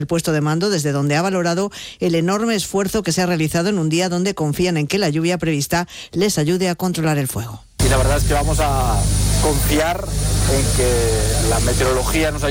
el puesto de mando, desde donde ha valorado el enorme esfuerzo que se ha realizado en un día donde confían en que la lluvia prevista les ayude a controlar el fuego. Y la verdad es que vamos a confiar en que la meteorología nos